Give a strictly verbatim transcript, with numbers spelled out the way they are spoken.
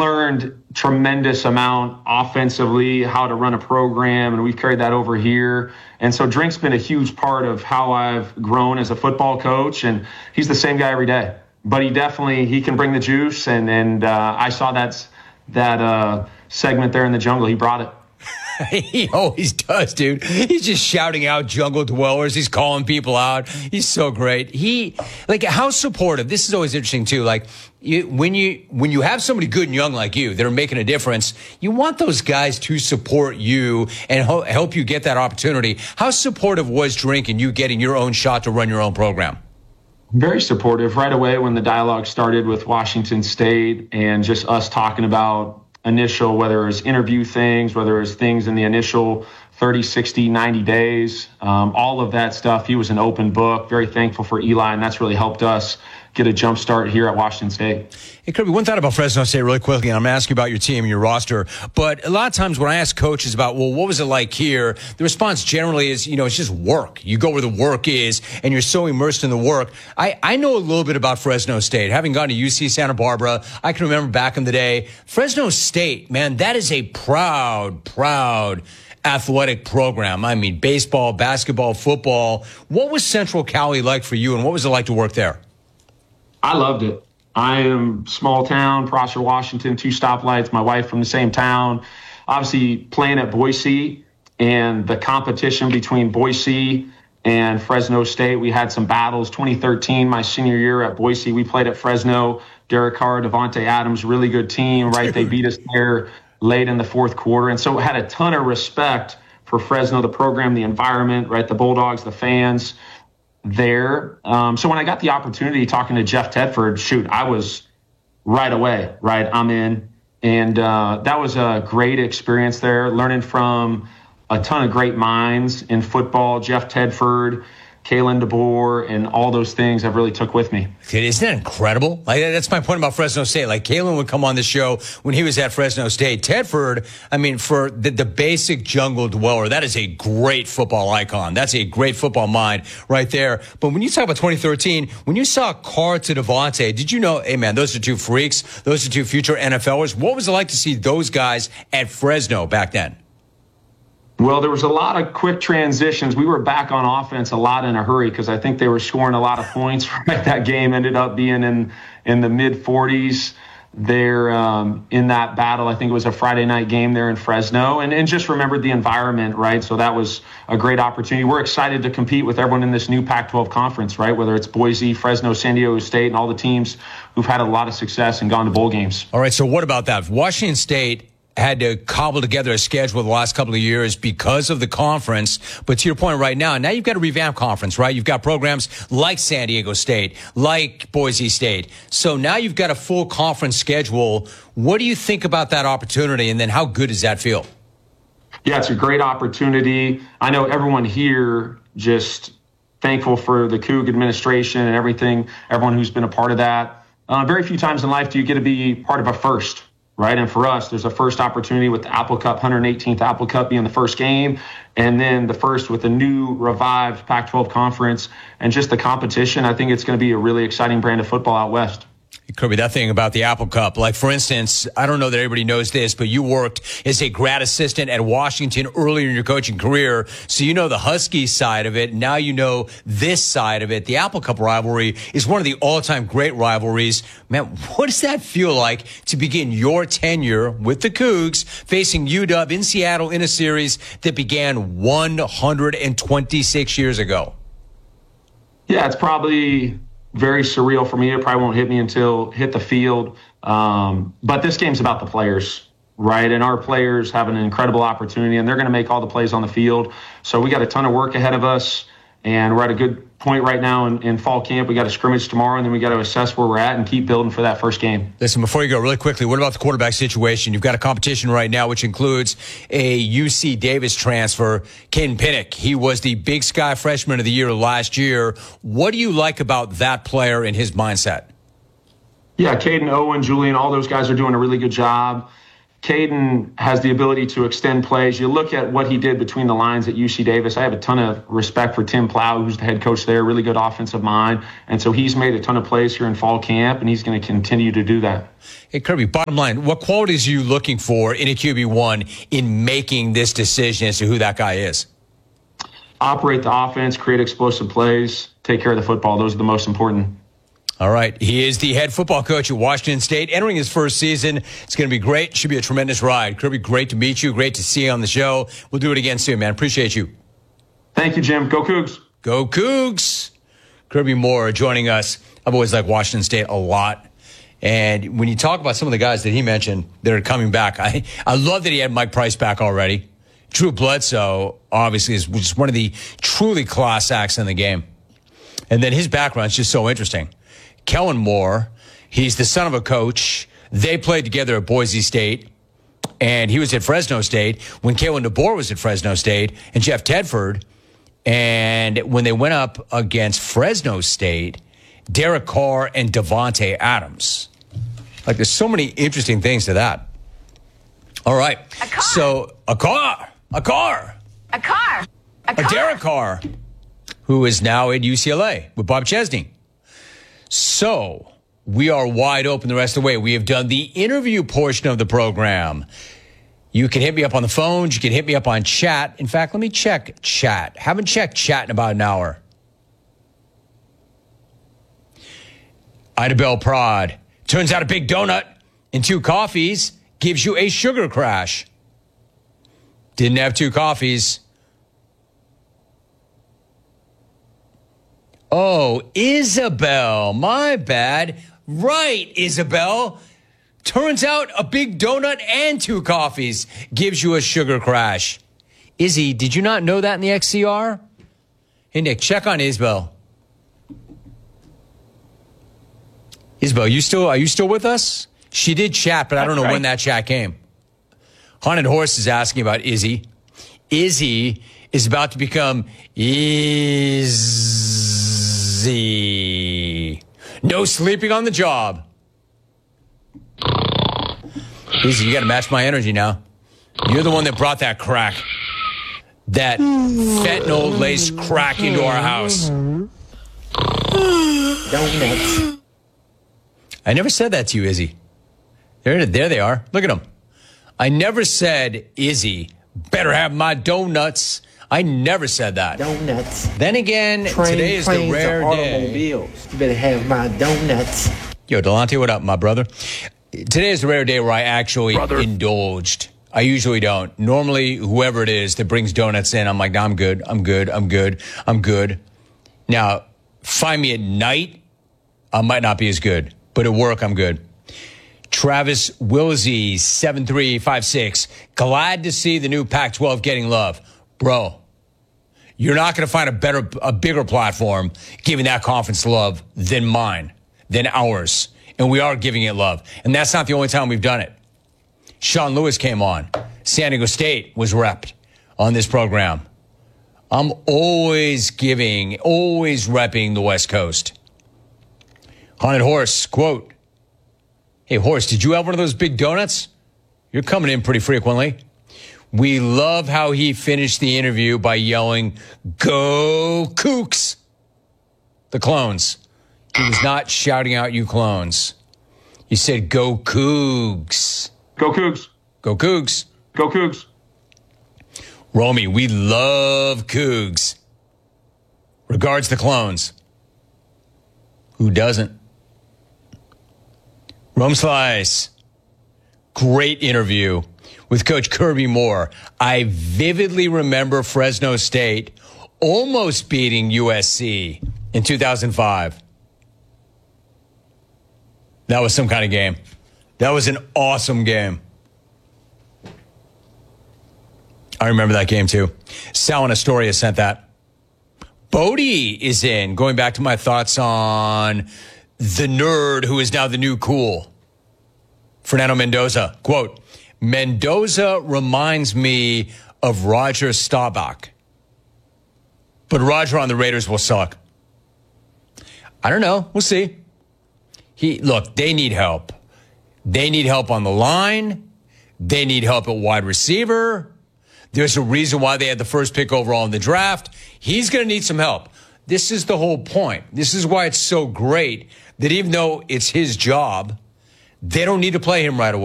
learned tremendous amount offensively, how to run a program, and we've carried that over here. And so Drink's been a huge part of how I've grown as a football coach, and he's the same guy every day. But he definitely, he can bring the juice, and, and uh, I saw that, that uh, segment there in the jungle. He brought it. He always does, dude. He's just shouting out jungle dwellers. He's calling people out. He's so great. He, like, how supportive. This is always interesting, too. Like, you, when you when you have somebody good and young like you that are making a difference, you want those guys to support you and ho- help you get that opportunity. How supportive was Drink in you getting your own shot to run your own program? Very supportive. Right away when the dialogue started with Washington State and just us talking about initial, whether it was interview things, whether it was things in the initial thirty, sixty, ninety days, um, all of that stuff. He was an open book. Very thankful for Eli, and that's really helped us get a jump start here at Washington State. Hey, Kirby, one thought about Fresno State really quickly, and I'm going to ask you about your team and your roster. But a lot of times when I ask coaches about, well, what was it like here? The response generally is, you know, it's just work. You go where the work is, and you're so immersed in the work. I, I know a little bit about Fresno State. Having gone to U C Santa Barbara, I can remember back in the day, Fresno State, man, that is a proud, proud athletic program. I mean, baseball, basketball, football. What was Central Cali like for you, and what was it like to work there? I loved it. I am small town, Prosser, Washington, two stoplights, my wife from the same town. Obviously playing at Boise and the competition between Boise and Fresno State. We had some battles. twenty thirteen, my senior year at Boise, we played at Fresno. Derek Carr, Devontae Adams, really good team, right? They beat us there late in the fourth quarter. And so had a ton of respect for Fresno, the program, the environment, right? The Bulldogs, the fans there. Um, so when I got the opportunity talking to Jeff Tedford, shoot, I was right away, right? I'm in. And uh, that was a great experience there, learning from a ton of great minds in football. Jeff Tedford, Kalen DeBoer, and all those things I really took with me. Isn't that incredible? Like, that's my point about Fresno State. Like, Kalen would come on the show when he was at Fresno State. Tedford, I mean, for the, the basic jungle dweller, that is a great football icon. That's a great football mind right there. But when you talk about twenty thirteen, when you saw Carr to Devontae, did you know, hey, man, those are two freaks. Those are two future N F Lers. What was it like to see those guys at Fresno back then? Well, there was a lot of quick transitions. We were back on offense a lot in a hurry because I think they were scoring a lot of points. Right, that game ended up being in in the mid forties there um, in that battle. I think it was a Friday night game there in Fresno, and, and just remembered the environment, right? So that was a great opportunity. We're excited to compete with everyone in this new Pac twelve conference, right? Whether it's Boise, Fresno, San Diego State, and all the teams who've had a lot of success and gone to bowl games. All right, so what about that? Washington State had to cobble together a schedule the last couple of years because of the conference. But to your point right now, now you've got a revamped conference, right? You've got programs like San Diego State, like Boise State. So now you've got a full conference schedule. What do you think about that opportunity? And then how good does that feel? Yeah, it's a great opportunity. I know everyone here just thankful for the Coug administration and everything, everyone who's been a part of that. Uh, very few times in life do you get to be part of a first. Right. And for us, there's a first opportunity with the Apple Cup, one hundred eighteenth Apple Cup being the first game. And then the first with the new revived Pac twelve conference and just the competition. I think it's going to be a really exciting brand of football out west. It could be that thing about the Apple Cup. Like, for instance, I don't know that everybody knows this, but you worked as a grad assistant at Washington earlier in your coaching career. So you know the Husky side of it. Now you know this side of it. The Apple Cup rivalry is one of the all-time great rivalries. Man, what does that feel like to begin your tenure with the Cougs facing U W in Seattle in a series that began one hundred twenty-six years ago? Yeah, it's probably very surreal for me. It probably won't hit me until hit the field. Um, but this game's about the players, right? And our players have an incredible opportunity, and they're going to make all the plays on the field. So we got a ton of work ahead of us, and we're at a good point right now in, in fall camp. We got a scrimmage tomorrow, and then we got to assess where we're at and keep building for that first game. Listen, before you go, really quickly, what about the quarterback situation? You've got a competition right now, which includes a U C Davis transfer, Caden Pinnock. He was the Big Sky Freshman of the Year last year. What do you like about that player and his mindset? Yeah, Caden, Owen, Julian, all those guys are doing a really good job. Caden has the ability to extend plays. You look at what he did between the lines at U C Davis. I have a ton of respect for Tim Plow, who's the head coach there, really good offensive mind. And so he's made a ton of plays here in fall camp, and he's going to continue to do that. Hey, Kirby, bottom line, what qualities are you looking for in a Q B one in making this decision as to who that guy is? Operate the offense, create explosive plays, take care of the football. Those are the most important. All right. He is the head football coach at Washington State, entering his first season. It's going to be great. Should be a tremendous ride. Kirby, great to meet you. Great to see you on the show. We'll do it again soon, man. Appreciate you. Thank you, Jim. Go Cougs. Go Cougs. Kirby Moore joining us. I've always liked Washington State a lot. And when you talk about some of the guys that he mentioned that are coming back, I, I love that he had Mike Price back already. Drew Bledsoe, obviously, is just one of the truly class acts in the game. And then his background is just so interesting. Kellen Moore, he's the son of a coach. They played together at Boise State, and he was at Fresno State when Kalen DeBoer was at Fresno State and Jeff Tedford. And when they went up against Fresno State, Derek Carr and Devontae Adams. Like, there's so many interesting things to that. All right. A car. So, a car. A car. A car. A car. A Derek Carr, who is now at U C L A with Bob Chesney. So, we are wide open the rest of the way. We have done the interview portion of the program. You can hit me up on the phones. You can hit me up on chat. In fact, let me check chat. Haven't checked chat in about an hour. Ida Bell Prod. Turns out a big donut and two coffees gives you a sugar crash. Didn't have two coffees. Oh, Isabel, my bad. Right, Isabel. Turns out a big donut and two coffees gives you a sugar crash. Izzy, did you not know that in the X C R? Hey, Nick, check on Isabel. Isabel, you still are you still with us? She did chat, but I don't know when that chat came. Haunted Horse is asking about Izzy. Izzy is about to become Izzy. No sleeping on the job. Izzy, you got to match my energy now. You're the one that brought that crack. That fentanyl-laced crack into our house. Donuts. I never said that to you, Izzy. There, there they are. Look at them. I never said, Izzy, better have my donuts. I never said that. Donuts. Then again, Train, today is the rare day. Automobiles. You better have my donuts. Yo, Delonte, what up, my brother? Today is the rare day where I actually brother. indulged. I usually don't. Normally, whoever it is that brings donuts in, I'm like, nah, I'm good. I'm good. I'm good. I'm good. Now, find me at night, I might not be as good. But at work, I'm good. Travis Wilsey, seven three five six. Glad to see the new Pac twelve getting love. Bro, you're not going to find a better, a bigger platform giving that conference love than mine, than ours. And we are giving it love. And that's not the only time we've done it. Sean Lewis came on. San Diego State was repped on this program. I'm always giving, always repping the West Coast. Haunted Horse, quote, hey, Horse, did you have one of those big donuts? You're coming in pretty frequently. We love how he finished the interview by yelling, go Kooks, the clones. He was not shouting out you clones. He said, go Cougs. Go Cougs. Go Cougs. Go Cougs. Romy, we love Cougs. Regards the clones. Who doesn't? Rome Slice. Great interview with Coach Kirby Moore. I vividly remember Fresno State almost beating U S C in two thousand five. That was some kind of game. That was an awesome game. I remember that game too. Sal and Astoria sent that. Bodie is in. Going back to my thoughts on the nerd who is now the new cool. Fernando Mendoza. Quote, Mendoza reminds me of Roger Staubach. But Roger on the Raiders will suck. I don't know. We'll see. He look, they need help. They need help on the line. They need help at wide receiver. There's a reason why they had the first pick overall in the draft. He's going to need some help. This is the whole point. This is why it's so great that even though it's his job, they don't need to play him right away.